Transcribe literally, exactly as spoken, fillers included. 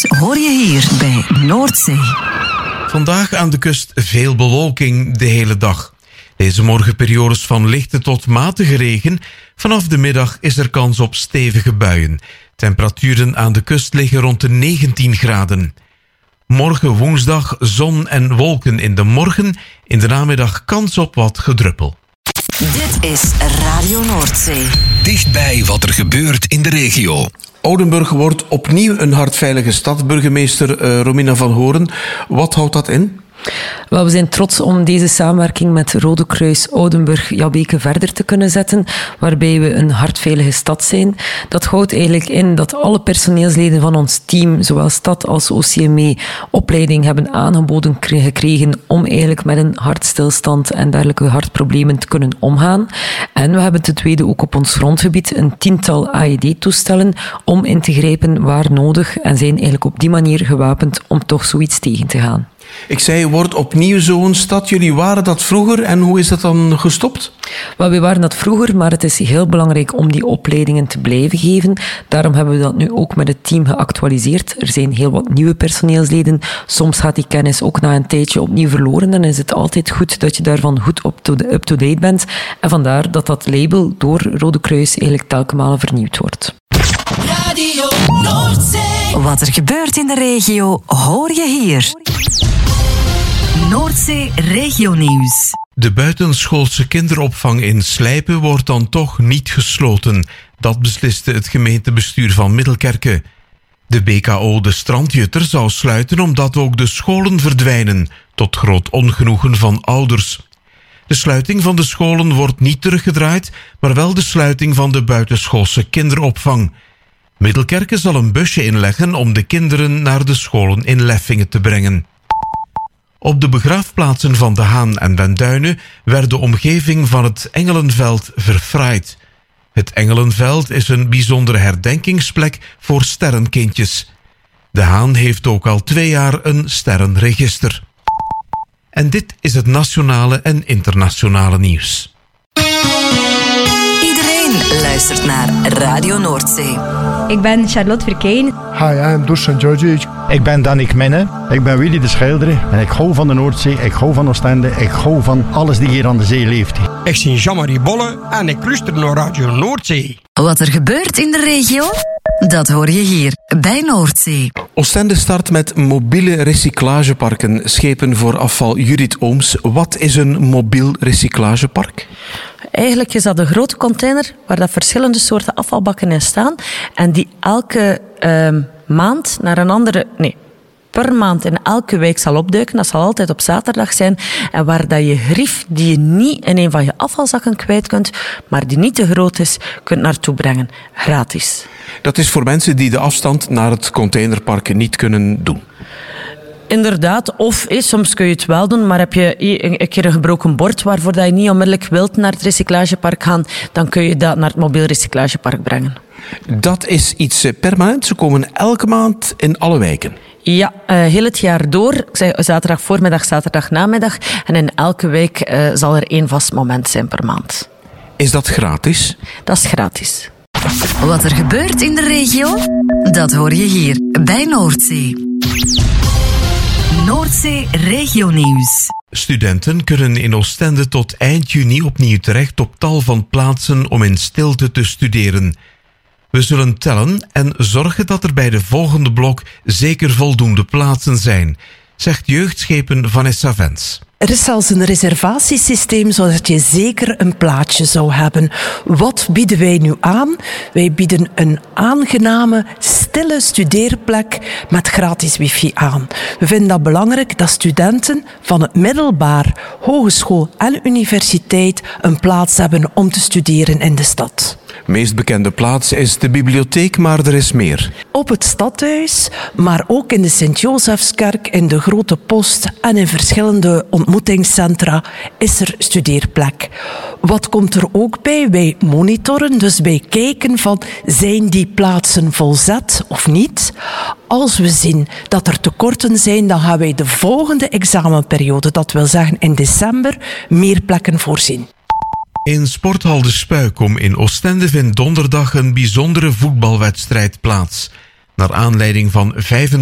nieuws hoor je hier bij Noordzee. Vandaag aan de kust veel bewolking de hele dag. Deze morgen periodes van lichte tot matige regen. Vanaf de middag is er kans op stevige buien. Temperaturen aan de kust liggen rond de negentien graden. Morgen woensdag zon en wolken in de morgen. In de namiddag kans op wat gedruppel. Dit is Radio Noordzee. Dichtbij wat er gebeurt in de regio. Oudenburg wordt opnieuw een hartveilige stad. Burgemeester uh, Romina van Horen, wat houdt dat in? Wel, we zijn trots om deze samenwerking met Rode Kruis Oudenburg-Jabbeke verder te kunnen zetten, waarbij we een hartveilige stad zijn. Dat houdt eigenlijk in dat alle personeelsleden van ons team, zowel stad als O C M E, opleiding hebben aangeboden gekregen om eigenlijk met een hartstilstand en dergelijke hartproblemen te kunnen omgaan. En we hebben ten tweede ook op ons grondgebied een tiental A E D-toestellen om in te grijpen waar nodig en zijn eigenlijk op die manier gewapend om toch zoiets tegen te gaan. Ik zei, wordt opnieuw zo'n stad. Jullie waren dat vroeger en hoe is dat dan gestopt? Wel, we waren dat vroeger, maar het is heel belangrijk om die opleidingen te blijven geven. Daarom hebben we dat nu ook met het team geactualiseerd. Er zijn heel wat nieuwe personeelsleden. Soms gaat die kennis ook na een tijdje opnieuw verloren. Dan is het altijd goed dat je daarvan goed up-to-date bent. En vandaar dat dat label door Rode Kruis eigenlijk telkens malen vernieuwd wordt. Radio Noordzee. Wat er gebeurt in de regio hoor je hier. Noordzee Regionieuws. De buitenschoolse kinderopvang in Slijpen wordt dan toch niet gesloten. Dat besliste het gemeentebestuur van Middelkerke. De B K O De Strandjutter zou sluiten omdat ook de scholen verdwijnen, tot groot ongenoegen van ouders. De sluiting van de scholen wordt niet teruggedraaid, maar wel de sluiting van de buitenschoolse kinderopvang. Middelkerke zal een busje inleggen om de kinderen naar de scholen in Leffingen te brengen. Op de begraafplaatsen van De Haan en Den Duinen werd de omgeving van het Engelenveld verfraaid. Het Engelenveld is een bijzondere herdenkingsplek voor sterrenkindjes. De Haan heeft ook al twee jaar een sterrenregister. En dit is het nationale en internationale nieuws. Iedereen luistert naar Radio Noordzee. Ik ben Charlotte Verkeyen. Hi, I'm Dusan Georgi. Ik ben Danik Menne. Ik ben Willy de Schilder. En ik hou van de Noordzee, ik hou van Oostende, ik hou van alles die hier aan de zee leeft. Ik ben Jean-Marie Bolle en ik luister naar Radio Noordzee. Wat er gebeurt in de regio, dat hoor je hier bij Noordzee. Oostende start met mobiele recyclageparken. Schepen voor afval Judith Ooms. Wat is een mobiel recyclagepark? Eigenlijk is dat een grote container waar dat verschillende soorten afvalbakken in staan en die elke uh, maand naar een andere... Nee, per maand in elke wijk zal opduiken. Dat zal altijd op zaterdag zijn. En waar dat je grief die je niet in een van je afvalzakken kwijt kunt, maar die niet te groot is, kunt naartoe brengen. Gratis. Dat is voor mensen die de afstand naar het containerpark niet kunnen doen. Inderdaad, of eh, soms kun je het wel doen, maar heb je een keer een gebroken bord waarvoor dat je niet onmiddellijk wilt naar het recyclagepark gaan, dan kun je dat naar het mobiel recyclagepark brengen. Dat is iets permanent. Ze komen elke maand in alle wijken. Ja, uh, heel het jaar door. Ik zei zaterdag voormiddag, zaterdag namiddag. En in elke week uh, zal er één vast moment zijn per maand. Is dat gratis? Dat is gratis. Wat er gebeurt in de regio, dat hoor je hier bij Noordzee. Noordzee Regionieuws. Studenten kunnen in Oostende tot eind juni opnieuw terecht op tal van plaatsen om in stilte te studeren. We zullen tellen en zorgen dat er bij de volgende blok zeker voldoende plaatsen zijn, zegt jeugdschepen Vanessa Vens. Er is zelfs een reservatiesysteem zodat je zeker een plaatsje zou hebben. Wat bieden wij nu aan? Wij bieden een aangename, stille studeerplek met gratis wifi aan. We vinden dat belangrijk dat studenten van het middelbaar, hogeschool en universiteit een plaats hebben om te studeren in de stad. De meest bekende plaats is de bibliotheek, maar er is meer. Op het stadhuis, maar ook in de Sint-Josefskerk, in de Grote Post en in verschillende ontmoetingscentra is er studeerplek. Wat komt er ook bij? Wij monitoren, dus wij kijken van zijn die plaatsen volzet of niet. Als we zien dat er tekorten zijn, dan gaan wij de volgende examenperiode, dat wil zeggen in december, meer plekken voorzien. In Sporthal de Spuikom in Oostende vindt donderdag een bijzondere voetbalwedstrijd plaats. Naar aanleiding van